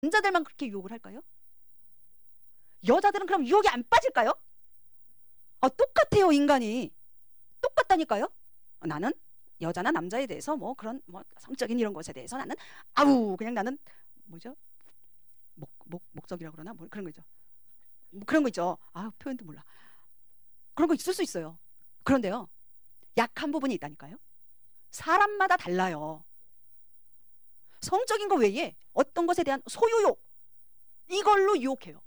남자들만 그렇게 유혹을 할까요? 여자들은 그럼 유혹이 안 빠질까요? 똑같아요, 인간이. 똑같다니까요. 나는 여자나 남자에 대해서 뭐 그런 뭐 성적인 이런 것에 대해서 나는 그냥 나는 뭐죠? 목적이라고 그러나 뭐 그런 거죠. 뭐 그런 거 있죠. 표현도 몰라. 그런 거 있을 수 있어요. 그런데요, 약한 부분이 있다니까요. 사람마다 달라요. 성적인 거 외에 어떤 것에 대한 소유욕, 이걸로 유혹해요.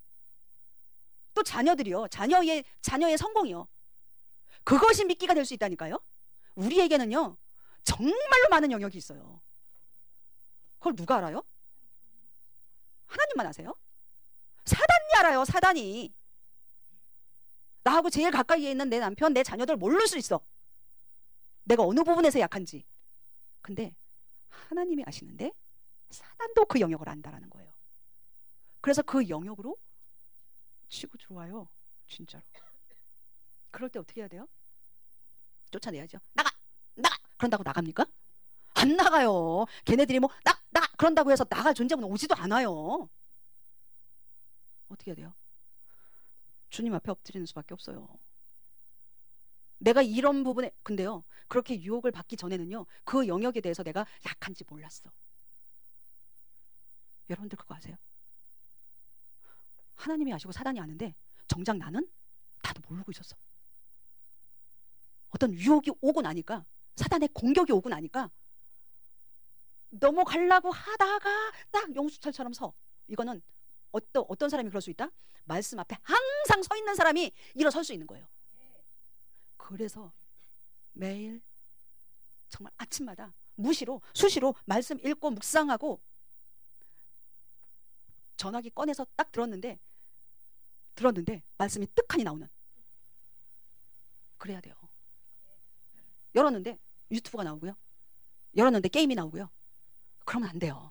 또 자녀들이요. 자녀의 성공이요. 그것이 미끼가 될 수 있다니까요. 우리에게는요, 정말로 많은 영역이 있어요. 그걸 누가 알아요? 하나님만 아세요? 사단이 알아요, 사단이. 나하고 제일 가까이에 있는 내 남편, 내 자녀들 모를 수 있어. 내가 어느 부분에서 약한지. 근데 하나님이 아시는데 사단도 그 영역을 안다라는 거예요. 그래서 그 영역으로 치고 들어와요. 진짜로. 그럴 때 어떻게 해야 돼요? 쫓아내야죠. 나가! 그런다고 나갑니까? 안 나가요. 걔네들이 뭐 나가! 그런다고 해서 나갈 존재는 오지도 않아요. 어떻게 해야 돼요? 주님 앞에 엎드리는 수밖에 없어요. 내가 이런 부분에, 근데요, 그렇게 유혹을 받기 전에는요, 그 영역에 대해서 내가 약한지 몰랐어. 여러분들 그거 아세요? 하나님이 아시고 사단이 아는데 정작 나는 나도 모르고 있었어. 어떤 유혹이 오고 나니까, 사단의 공격이 오고 나니까 넘어가려고 하다가 딱 용수철처럼 서. 이거는 어떤 사람이 그럴 수 있다? 말씀 앞에 항상 서 있는 사람이 일어설 수 있는 거예요. 그래서 매일 정말 아침마다 수시로 말씀 읽고 묵상하고, 전화기 꺼내서 딱 들었는데 말씀이 떡하니 나오는. 그래야 돼요. 열었는데 유튜브가 나오고요. 열었는데 게임이 나오고요. 그러면 안 돼요.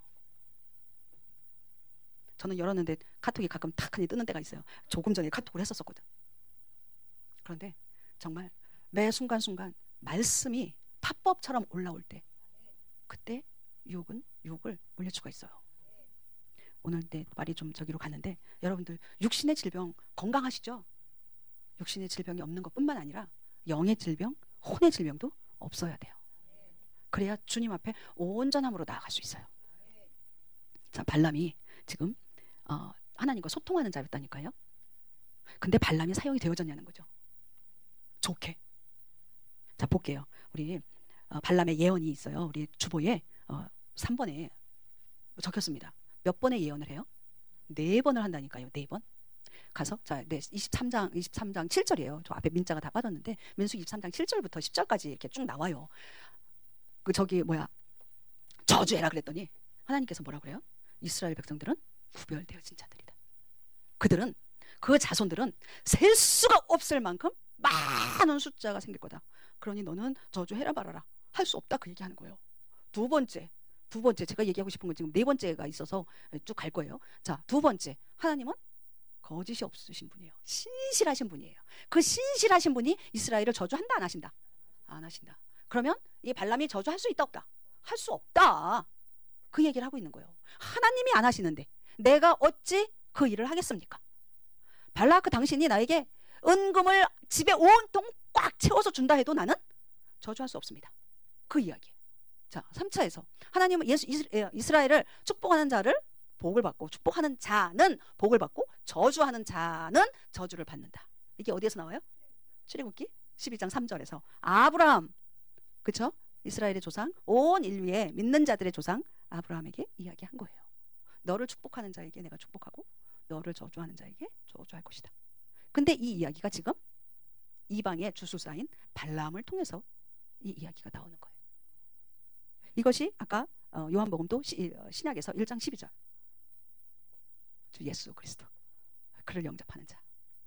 저는 열었는데 카톡이 가끔 탁하니 뜨는 때가 있어요. 조금 전에 카톡을 했었거든. 그런데 정말 매 순간순간 말씀이 팝법처럼 올라올 때, 그때 유혹을 물릴 수가 있어요. 오늘 내 말이 좀 저기로 가는데, 여러분들 육신의 질병 건강하시죠? 육신의 질병이 없는 것뿐만 아니라 영의 질병, 혼의 질병도 없어야 돼요. 그래야 주님 앞에 온전함으로 나아갈 수 있어요. 자, 발람이 지금 하나님과 소통하는 자였다니까요. 근데 발람이 사용이 되어졌냐는 거죠. 좋게. 자, 볼게요. 우리 발람의 예언이 있어요. 우리 주보에 3번에 적혔습니다. 몇 번의 예언을 해요? 4번을 한다니까요. 4번. 가서, 자, 23장 7절이에요. 저 앞에 민자가 다 빠졌는데, 민수기 23장 7절부터 10절까지 이렇게 쭉 나와요. 저주해라 그랬더니 하나님께서 뭐라 그래요? 이스라엘 백성들은 구별되어진 자들이다. 그 자손들은 셀 수가 없을 만큼 많은 숫자가 생길 거다. 그러니 너는 저주해라 말아라. 할 수 없다, 그 얘기하는 거예요. 두 번째, 제가 얘기하고 싶은 건 지금 4번째가 있어서 쭉 갈 거예요. 자, 2번째, 하나님은 거짓이 없으신 분이에요. 신실하신 분이에요. 그 신실하신 분이 이스라엘을 저주한다, 안 하신다? 안 하신다. 그러면 이 발람이 저주할 수 있다, 없다? 할 수 없다. 그 얘기를 하고 있는 거예요. 하나님이 안 하시는데 내가 어찌 그 일을 하겠습니까? 발라크 당신이 나에게 은금을 집에 온통 꽉 채워서 준다 해도 나는 저주할 수 없습니다. 그 이야기예요. 자, 3차에서 하나님은 이스라엘을 축복하는 자를 복을 받고, 축복하는 자는 복을 받고, 저주하는 자는 저주를 받는다. 이게 어디에서 나와요? 출애굽기 12장 3절에서 아브라함, 그쵸? 이스라엘의 조상, 온 인류의 믿는 자들의 조상 아브라함에게 이야기한 거예요. 너를 축복하는 자에게 내가 축복하고, 너를 저주하는 자에게 저주할 것이다. 근데 이 이야기가 지금 이방의 주술사인 발람을 통해서 이 이야기가 나오는 거예요. 이것이 아까 요한복음도 신약에서 1장 12절, 주 예수 그리스도, 그를 영접하는 자,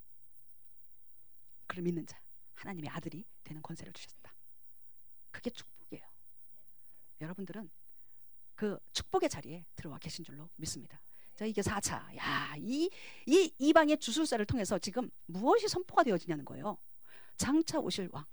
그를 믿는 자, 하나님의 아들이 되는 권세를 주셨다. 그게 축복이에요. 여러분들은 그 축복의 자리에 들어와 계신 줄로 믿습니다. 자, 이게 4차. 야, 이 이방의 주술사를 통해서 지금 무엇이 선포가 되어지냐는 거예요. 장차 오실 왕.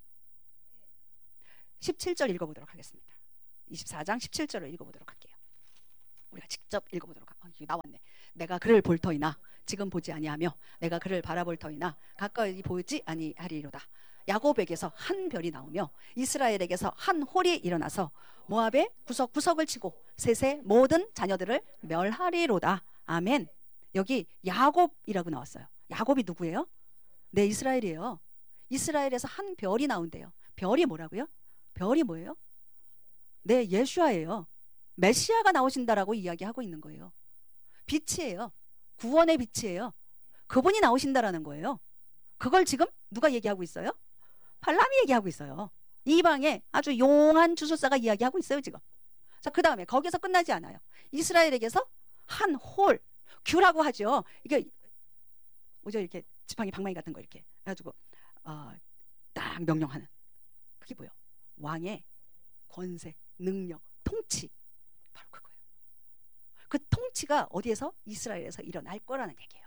17절 읽어보도록 하겠습니다. 24장 17절을 읽어보도록 할게요. 우리가 직접 읽어보도록 이게 나왔네. 내가 그를 볼 터이나 지금 보지 아니하며 내가 그를 바라볼 터이나 가까이 보지 아니하리로다. 야곱에게서 한 별이 나오며 이스라엘에게서 한 홀이 일어나서 모압의 구석구석을 치고 셋의 모든 자녀들을 멸하리로다. 아멘. 여기 야곱이라고 나왔어요. 야곱이 누구예요? 네, 이스라엘이에요. 이스라엘에서 한 별이 나온대요. 별이 뭐라고요? 별이 뭐예요? 네, 예수아예요. 메시아가 나오신다라고 이야기하고 있는 거예요. 빛이에요. 구원의 빛이에요. 그분이 나오신다라는 거예요. 그걸 지금 누가 얘기하고 있어요? 발람이 얘기하고 있어요. 이방의 아주 용한 주술사가 이야기하고 있어요 지금. 자, 그 다음에 거기서 끝나지 않아요. 이스라엘에게서 한 홀, 규라고 하죠. 이게 뭐죠? 이렇게 지팡이 방망이 같은 거 이렇게 해가지고 딱 명령하는. 그게 뭐예요? 왕의 권세, 능력, 통치. 바로 그거예요. 그 통치가 어디에서? 이스라엘에서 일어날 거라는 얘기예요.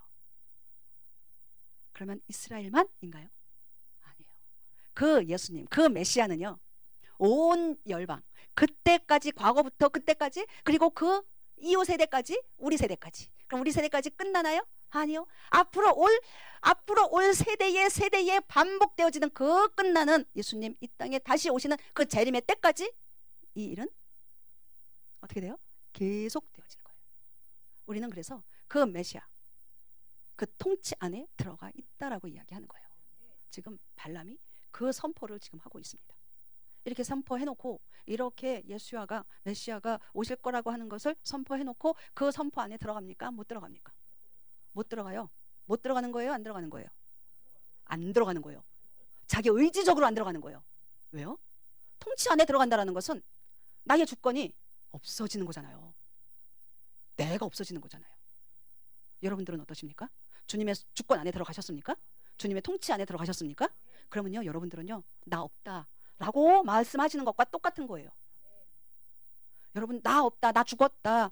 그러면 이스라엘만인가요? 아니에요. 그 예수님, 그 메시아는요, 온 열방, 그때까지, 과거부터 그때까지, 그리고 그 이후 세대까지, 우리 세대까지. 그럼 우리 세대까지 끝나나요? 아니요. 앞으로 올 세대에 반복되어지는 그 끝나는 예수님 이 땅에 다시 오시는 그 재림의 때까지 이 일은 어떻게 돼요? 계속 되어지는 거예요. 우리는 그래서 그 메시아, 그 통치 안에 들어가 있다라고 이야기하는 거예요. 지금 발람이 그 선포를 지금 하고 있습니다. 이렇게 선포해놓고 이렇게 예수아가 메시아가 오실 거라고 하는 것을 선포해놓고 그 선포 안에 들어갑니까? 못 들어갑니까? 못 들어가요. 못 들어가는 거예요? 안 들어가는 거예요? 안 들어가는 거예요. 자기 의지적으로 안 들어가는 거예요. 왜요? 통치 안에 들어간다는 것은 나의 주권이 없어지는 거잖아요. 내가 없어지는 거잖아요. 여러분들은 어떠십니까? 주님의 주권 안에 들어가셨습니까? 주님의 통치 안에 들어가셨습니까? 그러면요, 여러분들은요, 나 없다 라고 말씀하시는 것과 똑같은 거예요. 여러분, 나 없다, 나 죽었다,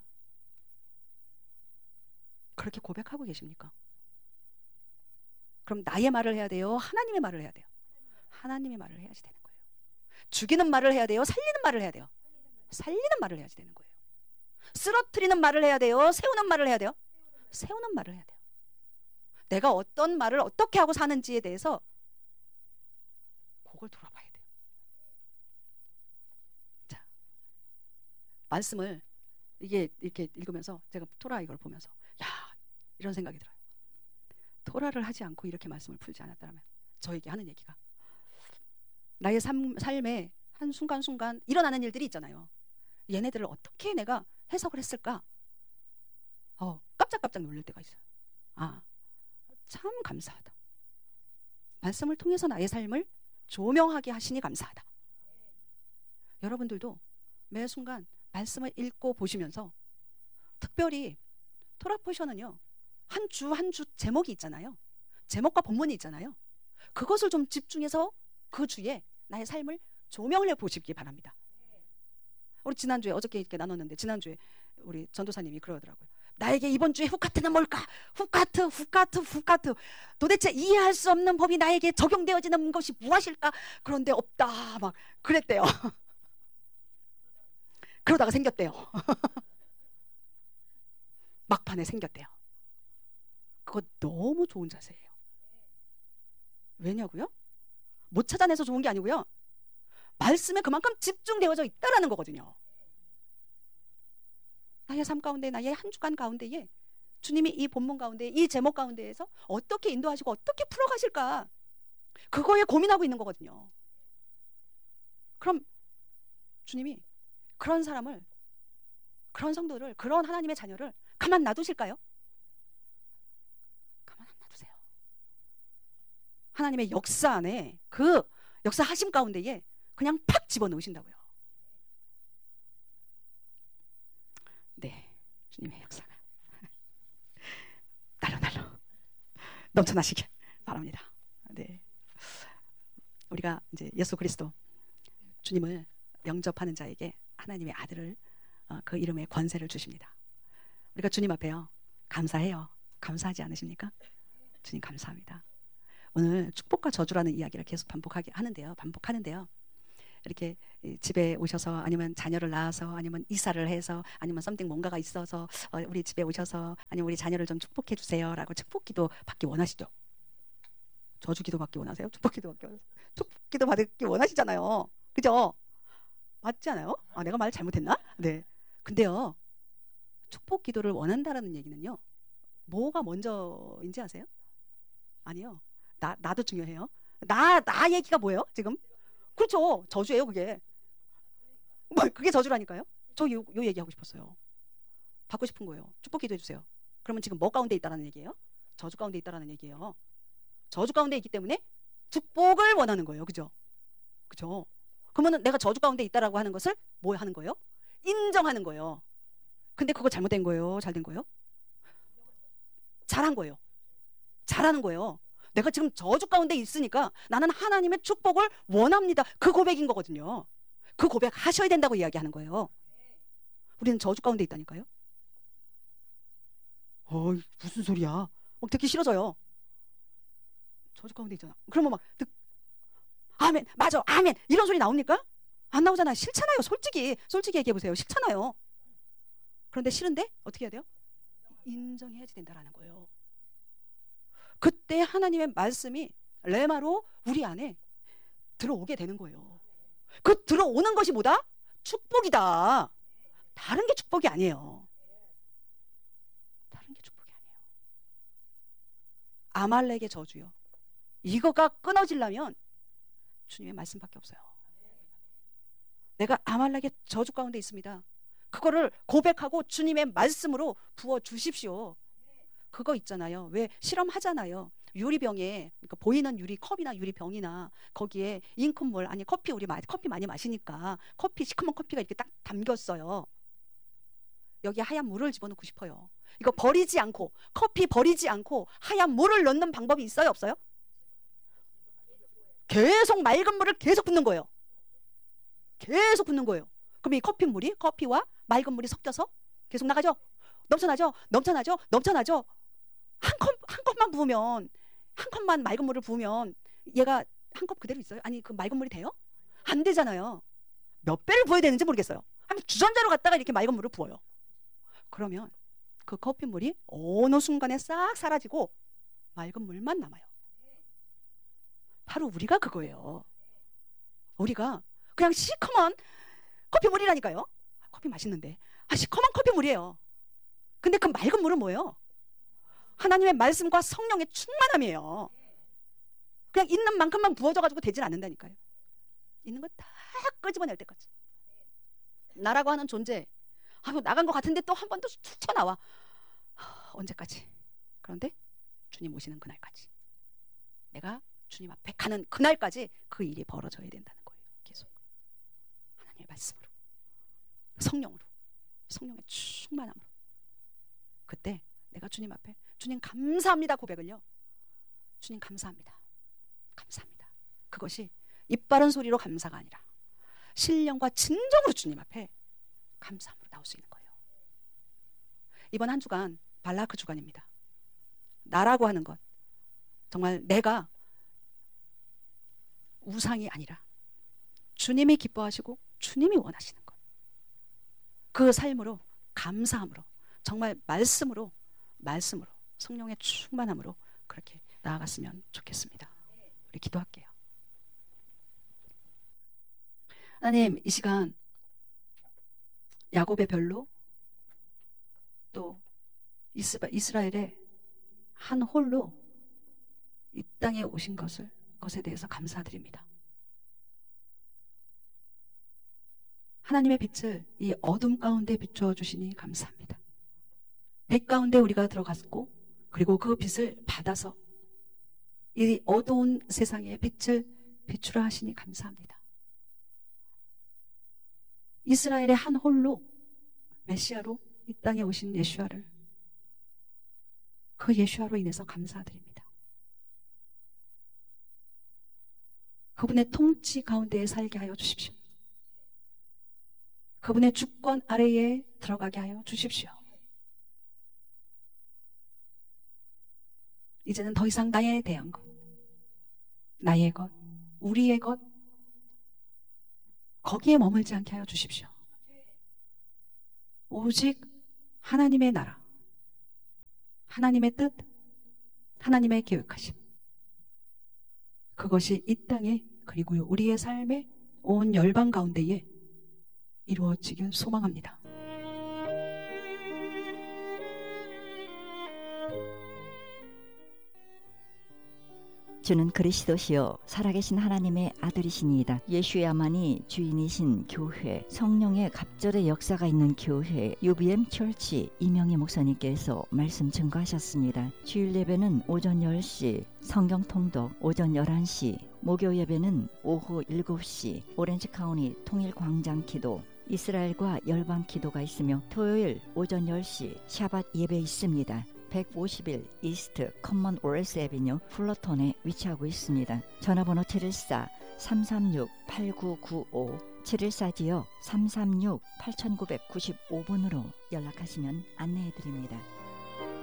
그렇게 고백하고 계십니까? 그럼 나의 말을 해야 돼요? 하나님의 말을 해야 돼요? 하나님의 말을 해야지 되는 거예요. 죽이는 말을 해야 돼요? 살리는 말을 해야 돼요? 살리는 말을 해야지 되는 거예요. 쓰러뜨리는 말을 해야 돼요? 세우는 말을 해야 돼요? 세우는 말을 해야 돼요. 내가 어떤 말을 어떻게 하고 사는지에 대해서 그걸 돌아봐야 돼요. 자, 말씀을 이게 이렇게 읽으면서 제가 토라 이걸 보면서 야, 이런 생각이 들어요. 토라를 하지 않고 이렇게 말씀을 풀지 않았다면 저에게 하는 얘기가 나의 삶에 한 순간순간 일어나는 일들이 있잖아요. 얘네들을 어떻게 내가 해석을 했을까? 깜짝깜짝 놀랄 때가 있어요. 참 감사하다. 말씀을 통해서 나의 삶을 조명하게 하시니 감사하다. 여러분들도 매 순간 말씀을 읽고 보시면서 특별히 토라 포션은요, 한 주 한 주 제목이 있잖아요. 제목과 본문이 있잖아요. 그것을 좀 집중해서 그 주에 나의 삶을 조명을 해 보시기 바랍니다. 우리 지난주에 어저께 이렇게 나눴는데 지난주에 우리 전도사님이 그러더라고요. 나에게 이번 주에 후카트는 뭘까? 후카트. 도대체 이해할 수 없는 법이 나에게 적용되어지는 것이 무엇일까? 그런데 없다. 막 그랬대요. 그러다가 생겼대요. 막판에 생겼대요. 그거 너무 좋은 자세예요. 왜냐고요? 못 찾아내서 좋은 게 아니고요. 말씀에 그만큼 집중되어져 있다라는 거거든요. 나의 삶 가운데, 나의 한 주간 가운데에 주님이 이 본문 가운데, 이 제목 가운데에서 어떻게 인도하시고 어떻게 풀어가실까, 그거에 고민하고 있는 거거든요. 그럼 주님이 그런 사람을, 그런 성도를, 그런 하나님의 자녀를 가만 놔두실까요? 가만 안 놔두세요. 하나님의 역사 안에, 그 역사 하심 가운데에 그냥 팍 집어넣으신다고요. 네, 주님의 역사가 날로 넘쳐나시길 바랍니다. 네, 우리가 이제 예수 그리스도 주님을 영접하는 자에게 하나님의 아들을, 그 이름의 권세를 주십니다. 우리가 주님 앞에요, 감사해요. 감사하지 않으십니까? 주님 감사합니다. 오늘 축복과 저주라는 이야기를 계속 반복하는데요. 이렇게 집에 오셔서 아니면 자녀를 낳아서 아니면 이사를 해서 아니면 썸띵 뭔가가 있어서 우리 집에 오셔서 아니면 우리 자녀를 좀 축복해 주세요라고 축복기도 받기 원하시죠? 저주기도 받기 원하세요? 축복기도 받기 원하세요? 축복기도 받기 원하시잖아요. 그죠? 맞지 않아요? 아, 내가 말 잘못했나? 네. 근데요, 축복기도를 원한다라는 얘기는요, 뭐가 먼저인지 아세요? 아니요. 나도 중요해요. 나 얘기가 뭐예요, 지금? 그렇죠. 저주예요, 그게. 뭐, 그게 저주라니까요? 요 얘기하고 싶었어요. 받고 싶은 거예요. 축복기도 해주세요. 그러면 지금 뭐 가운데 있다라는 얘기예요? 저주 가운데 있다라는 얘기예요. 저주 가운데 있기 때문에 축복을 원하는 거예요. 그죠? 그죠? 그러면 내가 저주 가운데 있다라고 하는 것을 뭐 하는 거예요? 인정하는 거예요. 근데 그거 잘못된 거예요? 잘 된 거예요? 잘한 거예요. 잘하는 거예요. 내가 지금 저주 가운데 있으니까 나는 하나님의 축복을 원합니다. 그 고백인 거거든요. 그 고백 하셔야 된다고 이야기하는 거예요. 우리는 저주 가운데 있다니까요. 무슨 소리야? 막 듣기 싫어져요. 저주 가운데 있잖아. 그러면 막 아멘, 맞아, 아멘 이런 소리 나옵니까? 안 나오잖아요. 싫잖아요. 솔직히 얘기해 보세요. 싫잖아요. 그런데 싫은데 어떻게 해야 돼요? 인정해야지 된다라는 거예요. 그때 하나님의 말씀이 레마로 우리 안에 들어오게 되는 거예요. 그 들어오는 것이 뭐다? 축복이다. 다른 게 축복이 아니에요. 다른 게 축복이 아니에요. 아말렉의 저주요. 이거가 끊어지려면 주님의 말씀밖에 없어요. 내가 아말렉의 저주 가운데 있습니다. 그거를 고백하고 주님의 말씀으로 부어 주십시오. 그거 있잖아요. 왜 실험하잖아요. 유리병에, 그러니까 보이는 유리컵이나 유리병이나 거기에 잉크물, 아니 커피 많이 마시니까 시커먼 커피가 이렇게 딱 담겼어요. 여기 하얀 물을 집어넣고 싶어요. 이거 커피 버리지 않고 하얀 물을 넣는 방법이 있어요, 없어요? 계속 맑은 물을 계속 붓는 거예요. 계속 붓는 거예요. 그럼 이 커피와 맑은 물이 섞여서 계속 나가죠? 넘쳐나죠? 한 컵만 부으면, 한 컵만 맑은 물을 부으면 얘가 한 컵 그대로 있어요? 아니, 그 맑은 물이 돼요? 안 되잖아요. 몇 배를 부어야 되는지 모르겠어요. 한 주전자로 갖다가 이렇게 맑은 물을 부어요. 그러면 그 커피물이 어느 순간에 싹 사라지고 맑은 물만 남아요. 바로 우리가 그거예요. 우리가 그냥 시커먼 커피물이라니까요. 커피 맛있는데. 시커먼 커피물이에요. 근데 그 맑은 물은 뭐예요? 하나님의 말씀과 성령의 충만함이에요. 그냥 있는 만큼만 부어져가지고 되질 않는다니까요. 있는 거 다 끄집어낼 때까지. 나라고 하는 존재, 나간 것 같은데 또 한 번 더 툭 튀어나와. 언제까지? 그런데 주님 오시는 그날까지, 내가 주님 앞에 가는 그날까지 그 일이 벌어져야 된다는 거예요. 계속 하나님의 말씀으로, 성령으로, 성령의 충만함으로. 그때 내가 주님 앞에 주님 감사합니다 고백을요, 주님 감사합니다, 감사합니다, 그것이 입 바른 소리로 감사가 아니라 신령과 진정으로 주님 앞에 감사함으로 나올 수 있는 거예요. 이번 한 주간 발라크 주간입니다. 나라고 하는 것, 정말 내가 우상이 아니라 주님이 기뻐하시고 주님이 원하시는 것, 그 삶으로, 감사함으로, 정말 말씀으로 성령의 충만함으로 그렇게 나아갔으면 좋겠습니다. 우리 기도할게요. 하나님, 이 시간 야곱의 별로, 또 이스라엘의 한 홀로 이 땅에 오신 것에 대해서 감사드립니다. 하나님의 빛을 이 어둠 가운데 비추어 주시니 감사합니다. 빛 가운데 우리가 들어갔고, 그리고 그 빛을 받아서 이 어두운 세상의 빛을 비추라 하시니 감사합니다. 이스라엘의 한 홀로 메시아로 이 땅에 오신 예수아를, 그 예수아로 인해서 감사드립니다. 그분의 통치 가운데에 살게 하여 주십시오. 그분의 주권 아래에 들어가게 하여 주십시오. 이제는 더 이상 나에 대한 것, 나의 것, 우리의 것, 거기에 머물지 않게 하여 주십시오. 오직 하나님의 나라, 하나님의 뜻, 하나님의 계획하심, 그것이 이 땅에 그리고 우리의 삶에 온 열방 가운데에 이루어지길 소망합니다. 주는 그리스도시요 살아계신 하나님의 아들이시니이다. 예수야만이 주인이신 교회, 성령의 갑절의 역사가 있는 교회 UBM 철치 이명희 목사님께서 말씀 증거하셨습니다. 주일 예배는 오전 10시, 성경 통독 오전 11시, 목요 예배는 오후 7시, 오렌지 카운티 통일 광장 기도, 이스라엘과 열방 기도가 있으며 토요일 오전 10시 샤밧 예배 있습니다. 151 이스트 커먼웰스 애비뉴 플러턴에 위치하고 있습니다. 전화번호 714-336-8995 714지역 336-8995번으로 연락하시면 안내해드립니다.